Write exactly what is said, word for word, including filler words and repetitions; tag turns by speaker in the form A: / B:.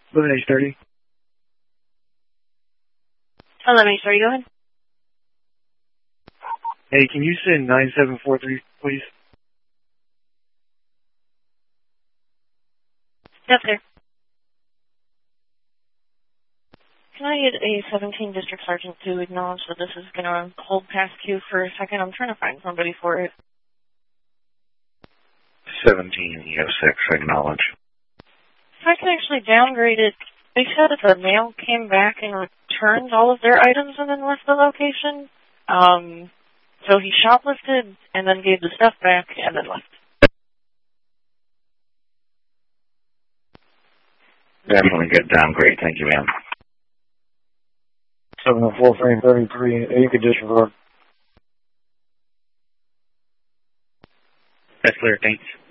A: eleven H thirty.
B: eleven H thirty, go ahead.
A: Hey, can you send nine seven four three, please?
B: Yes, sir. Can I get a seventeen District Sergeant to acknowledge that this is going to hold past queue for a second? I'm trying to find somebody for it.
C: seventeen E O six, acknowledge.
B: If I can actually downgrade it, they said that the mail came back and returned all of their items and then left the location. Um, so he shoplifted and then gave the stuff back and then left.
C: Definitely good downgrade. Thank you, ma'am.
A: seven oh four frame thirty-three, any condition for.
C: That's clear. Thanks.